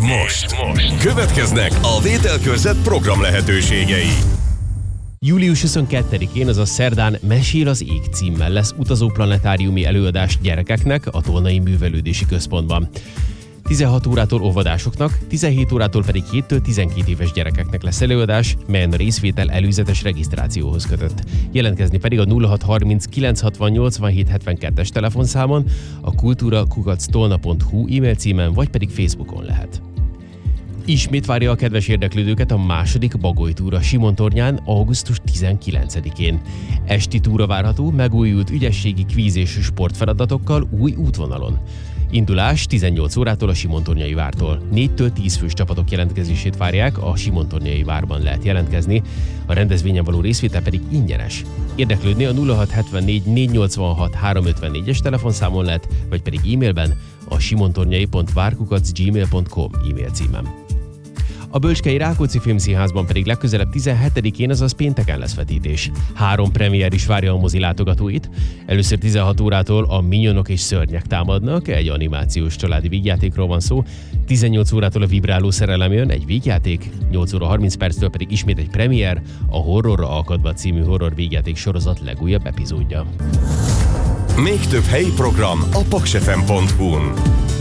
most következnek a Vételkörzet program lehetőségei. Július 22-én, azaz szerdán Mesél az ég címmel lesz utazóplanetáriumi előadás gyerekeknek a Tolnai Művelődési Központban. 16 órától óvodásoknak, 17 órától pedig 7-től 12 éves gyerekeknek lesz előadás, melyen a részvétel előzetes regisztrációhoz kötött. Jelentkezni pedig a 0630 960 87 72-es telefonszámon, a kultura@tolna.hu e-mail címen, vagy pedig Facebookon lehet. Ismét várja a kedves érdeklődőket a második Bagoly-túra Simontornyán augusztus 19-én. Esti túra várható megújult ügyességi kvíz és sportfeladatokkal új útvonalon. Indulás 18 órától a Simontornyai vártól. 4-től 10 fős csapatok jelentkezését várják, a Simontornyai várban lehet jelentkezni, a rendezvényen való részvétel pedig ingyenes. Érdeklődni a 0674 486 354-es telefonszámon lehet, vagy pedig e-mailben a simontornyai.várkukac@gmail.com e-mail címen. A Bölcskei Rákóczi Filmszínházban pedig legközelebb 17-én, azaz pénteken lesz vetítés. 3 premier is várja a mozi látogatóit. Először 16 órától a Minyonok és Szörnyek támadnak, egy animációs családi vígjátékról van szó. 18 órától a Vibráló szerelem jön, egy vígjáték. 8 óra 30 perctől pedig ismét egy premier, a Horrorra akadva című horror vígjáték sorozat legújabb epizódja. Még több helyi program a paksfm.hu-n.